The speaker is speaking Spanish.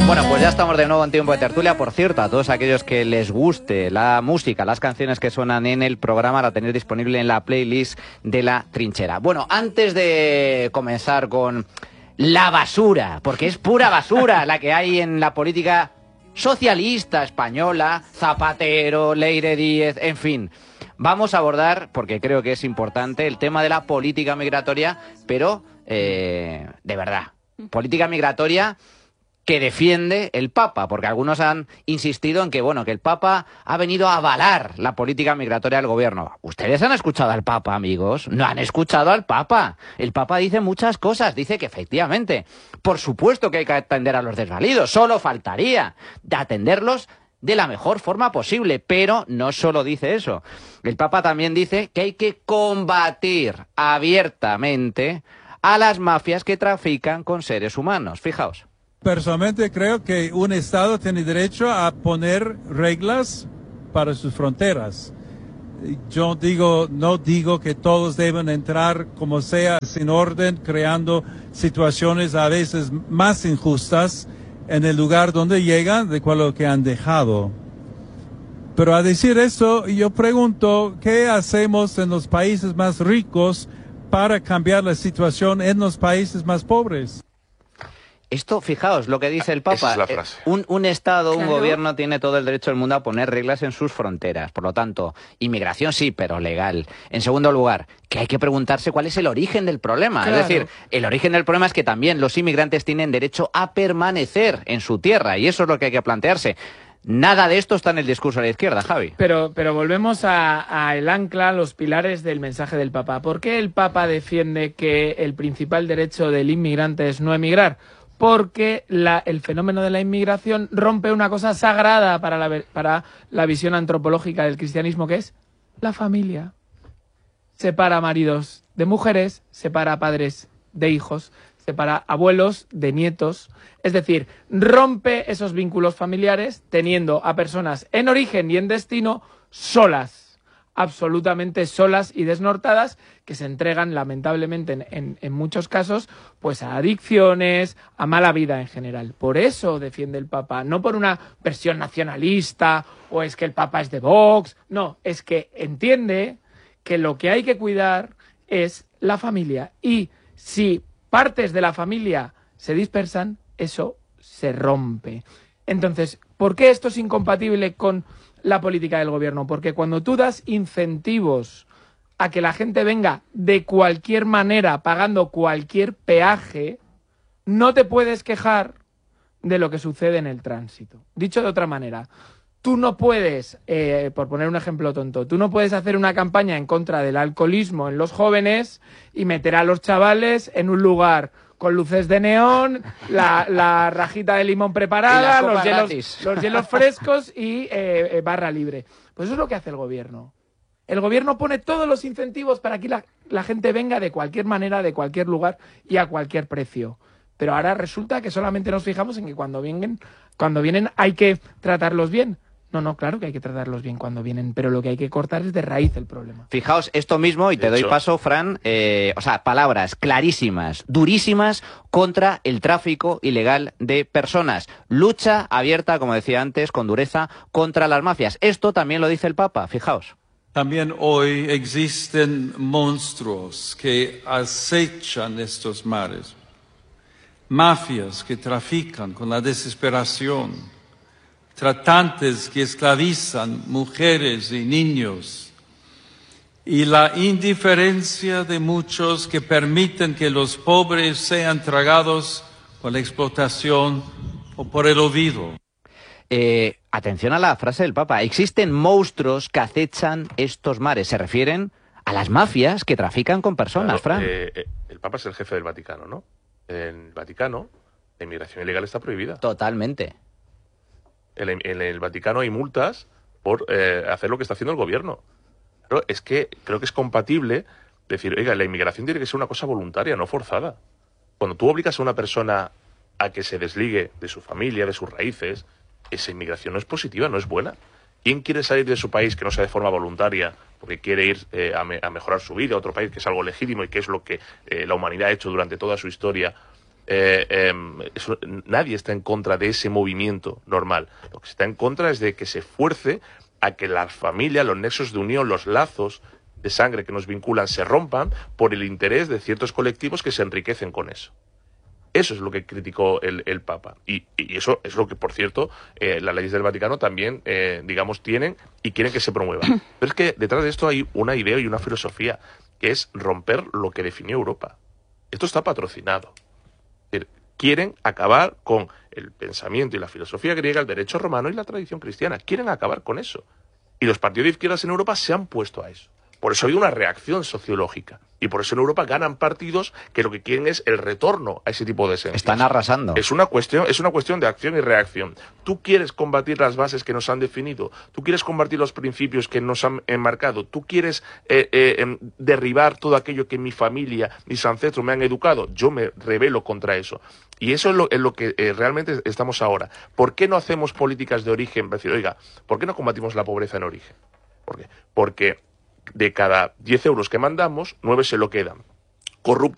Bueno, pues ya estamos de nuevo en Tiempo de Tertulia. Por cierto, a todos aquellos que les guste la música, las canciones que suenan en el programa, la tenéis disponible en la playlist de La Trinchera. Bueno, antes de comenzar con la basura, porque es pura basura la que hay en la política socialista española, Zapatero, Leire Díez, en fin. Vamos a abordar, porque creo que es importante, el tema de la política migratoria, pero de verdad, política migratoria que defiende el Papa, porque algunos han insistido en que, bueno, que el Papa ha venido a avalar la política migratoria del gobierno. ¿Ustedes han escuchado al Papa, amigos? No han escuchado al Papa. El Papa dice muchas cosas, dice que efectivamente, por supuesto que hay que atender a los desvalidos, solo faltaría de atenderlos de la mejor forma posible, pero no solo dice eso. El Papa también dice que hay que combatir abiertamente a las mafias que trafican con seres humanos. Fijaos. Personalmente creo que un Estado tiene derecho a poner reglas para sus fronteras. Yo no digo que todos deben entrar como sea, sin orden, creando situaciones a veces más injustas en el lugar donde llegan de lo que han dejado. Pero a decir eso, yo pregunto, ¿qué hacemos en los países más ricos para cambiar la situación en los países más pobres? Esto, fijaos, lo que dice el Papa. Esa es la frase. Un Estado, un Claro. gobierno tiene todo el derecho del mundo a poner reglas en sus fronteras. Por lo tanto, inmigración sí, pero legal. En segundo lugar, que hay que preguntarse cuál es el origen del problema. Claro. Es decir, el origen del problema es que también los inmigrantes tienen derecho a permanecer en su tierra. Y eso es lo que hay que plantearse. Nada de esto está en el discurso de la izquierda, Javi. Pero volvemos a el ancla, los pilares del mensaje del Papa. ¿Por qué el Papa defiende que el principal derecho del inmigrante es no emigrar? Porque el fenómeno de la inmigración rompe una cosa sagrada para la visión antropológica del cristianismo, que es la familia. Separa maridos de mujeres, separa padres de hijos, separa abuelos de nietos. Es decir, rompe esos vínculos familiares teniendo a personas en origen y en destino solas, absolutamente solas y desnortadas, que se entregan lamentablemente en muchos casos pues a adicciones, a mala vida en general. Por eso defiende el Papa, no por una versión nacionalista o es que el Papa es de Vox, no, es que entiende que lo que hay que cuidar es la familia, y si partes de la familia se dispersan, eso se rompe. Entonces, ¿por qué esto es incompatible con la política del gobierno? Porque cuando tú das incentivos a que la gente venga de cualquier manera, pagando cualquier peaje, no te puedes quejar de lo que sucede en el tránsito. Dicho de otra manera, tú no puedes, por poner un ejemplo tonto, tú no puedes hacer una campaña en contra del alcoholismo en los jóvenes y meter a los chavales en un lugar con luces de neón, la rajita de limón preparada, los hielos frescos y barra libre. Pues eso es lo que hace el gobierno. El gobierno pone todos los incentivos para que la gente venga de cualquier manera, de cualquier lugar y a cualquier precio. Pero ahora resulta que solamente nos fijamos en que cuando vienen hay que tratarlos bien. No, claro que hay que tratarlos bien cuando vienen, pero lo que hay que cortar es de raíz el problema. Fijaos, esto mismo, y te doy paso, Fran, palabras clarísimas, durísimas, contra el tráfico ilegal de personas. Lucha abierta, como decía antes, con dureza, contra las mafias. Esto también lo dice el Papa, fijaos. También hoy existen monstruos que acechan estos mares. Mafias que trafican con la desesperación. Tratantes que esclavizan mujeres y niños, y la indiferencia de muchos que permiten que los pobres sean tragados por la explotación o por el olvido. Atención a la frase del Papa. Existen monstruos que acechan estos mares. Se refieren a las mafias que trafican con personas, Claro, Fran. el Papa es el jefe del Vaticano, ¿no? En el Vaticano, la inmigración ilegal está prohibida. Totalmente. En el Vaticano hay multas por hacer lo que está haciendo el gobierno. Pero es que creo que es compatible decir, oiga, la inmigración tiene que ser una cosa voluntaria, no forzada. Cuando tú obligas a una persona a que se desligue de su familia, de sus raíces, esa inmigración no es positiva, no es buena. ¿Quién quiere salir de su país que no sea de forma voluntaria porque quiere ir a mejorar su vida a otro país, que es algo legítimo y que es lo que la humanidad ha hecho durante toda su historia, Nadie está en contra de ese movimiento normal. Lo que está en contra es de que se fuerce a que las familias, los nexos de unión, los lazos de sangre que nos vinculan se rompan por el interés de ciertos colectivos que se enriquecen con eso. Eso es lo que criticó el Papa. Y eso es lo que, por cierto, las leyes del Vaticano también, tienen y quieren que se promueva. Pero es que detrás de esto hay una idea y una filosofía, que es romper lo que definió Europa. Esto está patrocinado. Es decir, quieren acabar con el pensamiento y la filosofía griega, el derecho romano y la tradición cristiana. Quieren acabar con eso. Y los partidos de izquierdas en Europa se han puesto a eso. Por eso ha habido una reacción sociológica. Y por eso en Europa ganan partidos que lo que quieren es el retorno a ese tipo de esencias. Están arrasando. Es una cuestión de acción y reacción. Tú quieres combatir las bases que nos han definido. Tú quieres combatir los principios que nos han enmarcado. Tú quieres derribar todo aquello que mi familia, mis ancestros me han educado. Yo me rebelo contra eso. Y eso es lo que realmente estamos ahora. ¿Por qué no hacemos políticas de origen? Decir, oiga, ¿por qué no combatimos la pobreza en origen? ¿Por qué? Porque de cada 10 euros que mandamos, 9 se lo quedan. Corruptos